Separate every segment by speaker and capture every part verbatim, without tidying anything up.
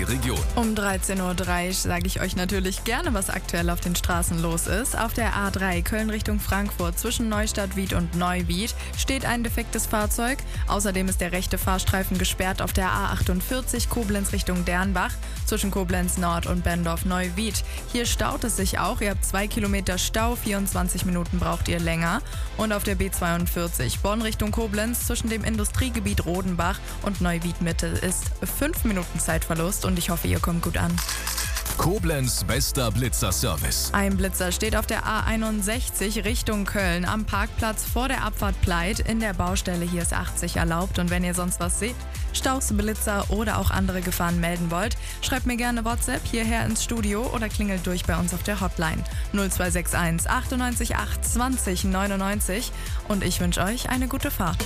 Speaker 1: Region.
Speaker 2: Um dreizehn Uhr drei sage ich euch natürlich gerne, was aktuell auf den Straßen los ist. Auf der A drei Köln Richtung Frankfurt zwischen Neustadt-Wied und Neuwied steht ein defektes Fahrzeug. Außerdem ist der rechte Fahrstreifen gesperrt auf der A achtundvierzig Koblenz Richtung Dernbach zwischen Koblenz Nord und Bendorf-Neuwied. Hier staut es sich auch. Ihr habt zwei Kilometer Stau, vierundzwanzig Minuten braucht ihr länger. Und auf der B zweiundvierzig Bonn Richtung Koblenz zwischen dem Industriegebiet Rodenbach und Neuwied Mitte ist fünf Minuten Zeitverlust und ich hoffe, ihr kommt gut an.
Speaker 1: Koblenz bester Blitzer-Service.
Speaker 2: Ein Blitzer steht auf der A einundsechzig Richtung Köln am Parkplatz vor der Abfahrt Pleit. In der Baustelle hier ist achtzig erlaubt und wenn ihr sonst was seht, Staus, Blitzer oder auch andere Gefahren melden wollt, schreibt mir gerne WhatsApp hierher ins Studio oder klingelt durch bei uns auf der Hotline null zwei sechs eins achtundneunzig acht zwanzig neunundneunzig und ich wünsche euch eine gute Fahrt.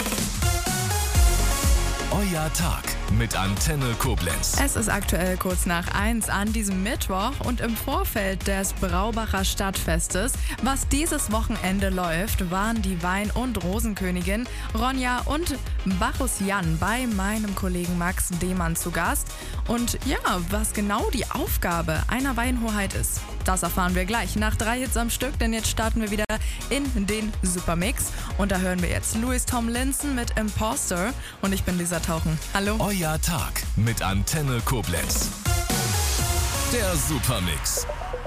Speaker 1: Euer Tag mit Antenne Koblenz.
Speaker 2: Es ist aktuell kurz nach eins an diesem Mittwoch und im Vorfeld des Braubacher Stadtfestes, was dieses Wochenende läuft, waren die Wein- und Rosenkönigin Ronja und Bacchus Jan bei meinem Kollegen Max Demann zu Gast. Und ja, was genau die Aufgabe einer Weinhoheit ist, das erfahren wir gleich nach drei Hits am Stück, denn jetzt starten wir wieder in den Supermix. Und da hören wir jetzt Louis Tomlinson mit Imposter und ich bin Lisa Tauchen. Hallo.
Speaker 1: Euer Tag mit Antenne Koblenz. Der Supermix.